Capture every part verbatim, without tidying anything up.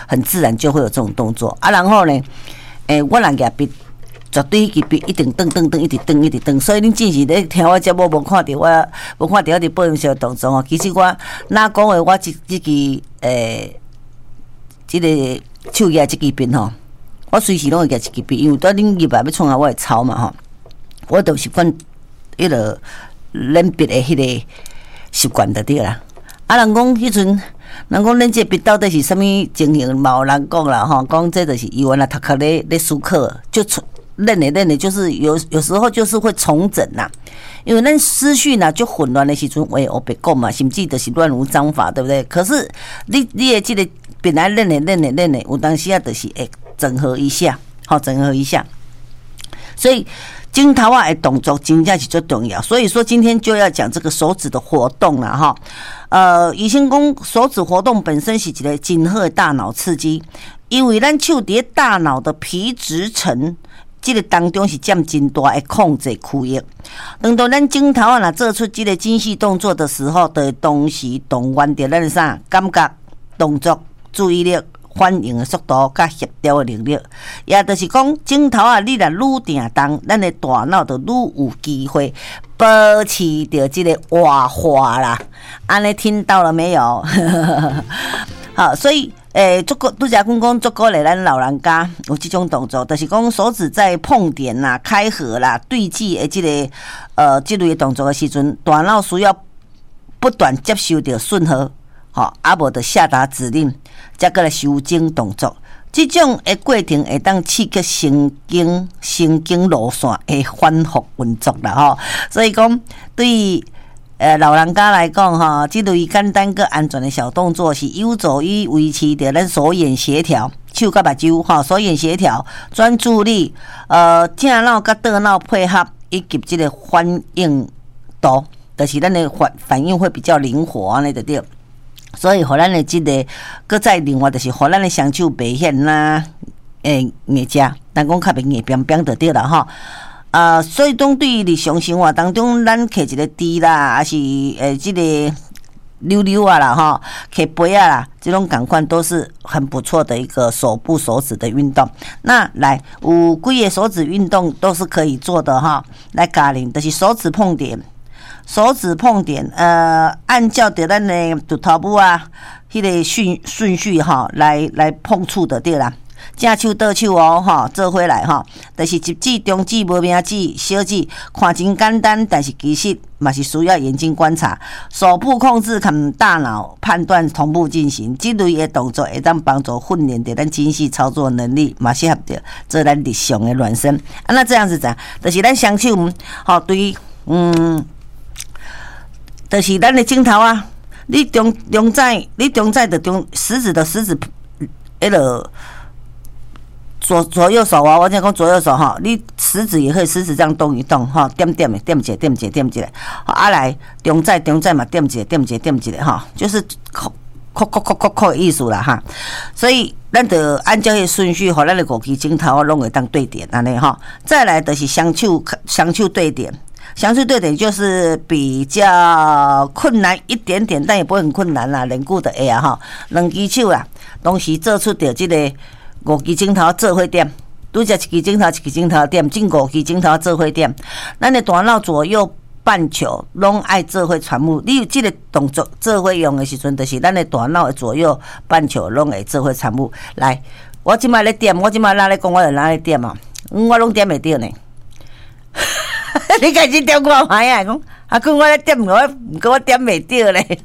很自然就会有这种动作啊。然后呢，诶、欸，我人家笔绝对迄支笔一定蹬蹬蹬，一直蹬一直蹬。所以恁之前咧听我节目无看到我，无看到我伫播音室动作哦。其实我哪讲话，我即即支诶，即、欸這個手举即支笔吼，我随时拢会举一支笔，因为当恁入来要创啊，我会抄嘛吼。我都习惯迄个练笔的迄个习惯就对啦。啊，人讲迄阵，人讲恁这笔到底是啥物情形？嘛有人讲啦吼，讲这就是伊原来读课咧咧思考，就练咧练咧，就是有有时候就是会重整啦。因为咱思绪呢就混乱的时阵，我也我别讲嘛，甚至就是乱无章法，对不对？可是你你的这个本来练咧练咧练咧，有当时啊就是会整合一下，好整合一下，所以。镜头啊的动作真正是最重要，所以说今天就要讲这个手指的活动了哈。呃，医生讲手指活动本身是一个真好的大脑刺激，因为咱手伫大脑的皮质层这个当中是占真大的控制区域。当到咱镜头啊若做出这个精细动作的时候，就会同时动员着咱啥感觉、动作、注意力。反应的速度甲协调的能力，也就是讲，镜头啊，你若愈定动，咱的大脑就愈有机会保持着这个活化啦。安尼听到了没有？好，所以诶，足够拄则讲讲足够咧，咱老人家有这种动作，就是讲手指在碰点啦、开合啦、对击的这个呃这类的动作的时阵，大脑需要不断接受着讯号。好，啊无就下达指令，再过来修正动作。这种的过程会当刺激神经神经路线的反复运作啦吼。所以讲，对于呃老人家来讲哈，这类简单个安全的小动作是有助于维持着咱手眼协调，手甲目睭哈，手眼协调、专注力，呃，正脑甲大脑配合，以及这个反应度，就是咱的反反应会比较灵活安尼就对。所以，互咱的这个，搁再另外就是互咱的双手白显啦，诶，硬只，咱讲较袂硬扁扁就对啦吼。啊，所以讲对于日常生活当中，咱摕一个箸啦，还是诶这个溜溜啊啦吼，摕杯啊啦，这种感官都是很不错的一个手部手指的运动。那来有几个手指运动都是可以做的哈。来教恁，就是手指碰点。手指碰点，呃，按照着咱的骨头部啊，迄、那个顺顺序哈，来来碰触的对啦。正手倒手哦，哈，做回来哈，就是一指、中指、无名指、小指，看真简单，但是其实嘛是需要眼睛观察。手部控制跟大脑判断同步进行，这类的动作会当帮助训练着咱精细操作能力，嘛适合着做咱日常的暖身。啊，那这样子讲，就是咱双手，好对于嗯。就是咱的镜头啊，你中中指，你中指的中食指的食指，迄个左左右手啊，我讲讲左右手哈，你食指也可以食指这样动一动哈，点点的点一个点一个点一个，啊来中指中指嘛点一个点一个点一个哈，就是扣扣扣扣扣扣的意思啦哈，所以咱就按照迄顺序，互咱的五支镜头拢会当对点安尼哈，再来就是双手双手对点。相对对点就是比较困难一点点，但也不会很困难啦，连久就会啊哈。两支手啦，同时做出着这个五支镜头做伙点，拄则一支镜头一支镜头点，进五支镜头做伙点。咱的大脑左右半球拢爱做伙传目，你有这个动作做伙用的时阵，就是咱的大脑的左右半球拢会做伙传目。来，我即摆咧点，我即摆哪咧讲，我就哪咧点啊，我拢点袂着呢。你开始点我买啊？讲啊，讲我咧点，我唔过我点袂着咧。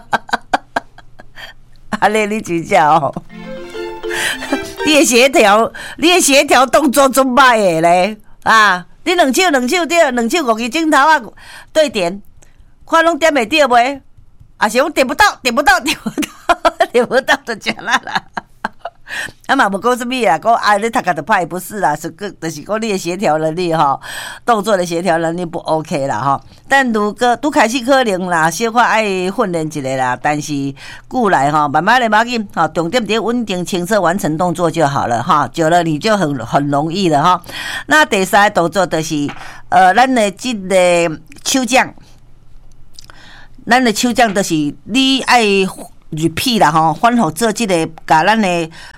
啊，你你真正哦，你的协调，你的协调动作真歹的咧啊！你两手两手对，两手五支镜头啊对点，看拢点袂着袂？啊，是讲点不到，点不到，点不到，点不到就假啦啦。啊嘛，无讲什么啦，讲啊，你读家就歹不是啦，是个，就是讲你的协调能力哈，动作的协调能力不 OK 啦哈。但如果拄开始可能啦，小可爱训练一下啦，但是过来哈，慢慢的慢紧哈，重点伫稳定清澈完成动作就好了哈，久了你就很很容易了哈。那第三个动作就是呃，咱的这个手掌，咱的手掌就是你爱。repeat 啦吼，反复做即个，甲咱的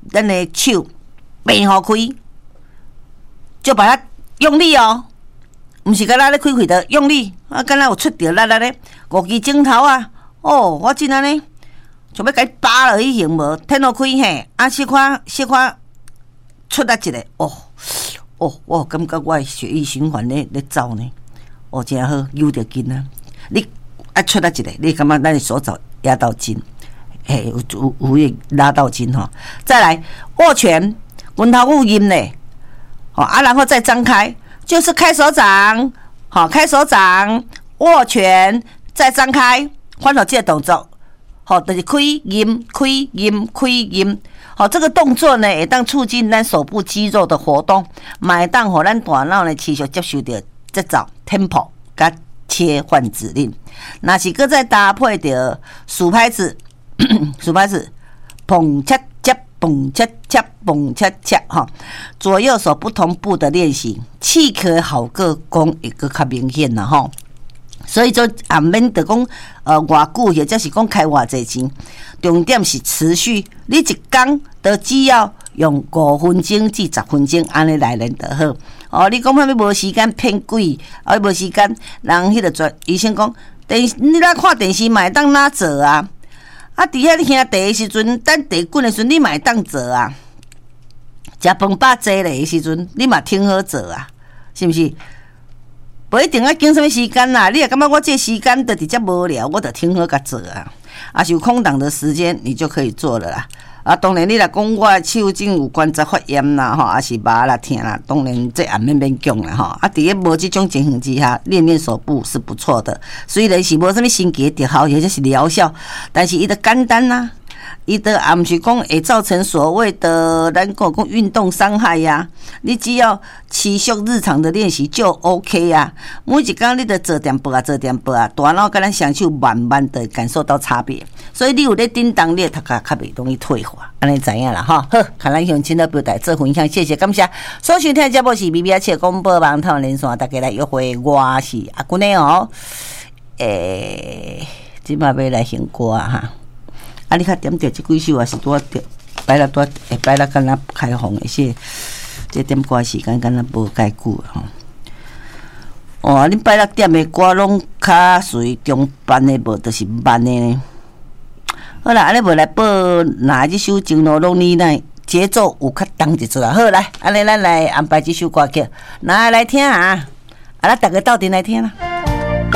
咱的手变好开，就把它用力哦，毋是敢若咧开开的用力，啊，敢若有出着力力咧，五支镜头啊，哦，我真安尼，像要甲伊扒落去行无？天落开嘿，啊，小可小可出来一个，哦哦，我感觉我的血液循环咧咧走呢，哦，真好，有着劲啊！你啊出来一个，你感觉咱的手肘压到筋，嘿，有有有会拉到筋哈。再来握拳，拳头有音嘞，哦啊，然后再张开，就是开手掌，好、哦，开手掌，握拳，再张开，翻到这个动作，好、哦，就是开音，开音，开音。好，这个动作呢，会当促进咱手部肌肉的活动，嘛会当互咱大脑呢持续接受到节奏 tempo 甲切换指令。若是搁再搭配着数拍子，数拍子，砰恰恰，砰恰恰，砰恰恰，哈，左右手不同步的练习，气可好个功会搁较明显啦，吼。所以说，也免得讲，呃，偌久或者是讲开偌济钱，重点是持续。你一工都只要用五分钟至十分钟，安尼来练就好。哦，你讲啥物无时间骗鬼，啊，无时间，人迄个专医生讲，电你来看电视嘛会当哪做啊？啊，伫遐你兄弟的时阵，等地滚的时阵，你嘛会当做啊？食饭饱坐咧的时阵，你嘛挺好做啊？是毋是？不一定要经什么时间啦，你也感觉我这时间就直接无聊，我就挺好甲做啊。啊，是有空档的时间，你就可以做了啦。啊，当然你若讲我手颈有关节发炎啦，吼，啊是麻啦疼啦，当然这也免免讲啦，吼。啊，伫咧无这种情形之下，练练手部是不错的。虽然是无什么神奇的特效，或者是疗效，但是伊的简单啦。伊的也毋是讲会造成所谓的咱讲讲运动伤害呀、啊，你只要持续日常的练习就 OK 呀、啊。每一工你都做点步啊，做点步啊，大脑跟咱双手慢慢的感受到差别。所以你有咧叮当，你的头壳较袂容易退化，安尼知影啦哈。好，看咱向亲的表达做分享，谢谢感谢。所收听的节目是 B B 七广播网台湾连线，大家来约会，我是阿姑呢哦。诶、欸，即摆要来唱歌啊哈。啊！你较点着即几首也是拄啊着，摆了拄会摆了敢若开放的些，这点歌时间敢若无介久吼。哦，恁摆了点的歌拢较属于中班的，无就是慢的呢。好啦，安尼无来报哪一首情路拢你来节奏有较重一撮啦。好来，安尼咱来安排这首歌曲，拿来听啊！啊，咱大家斗阵来听啦。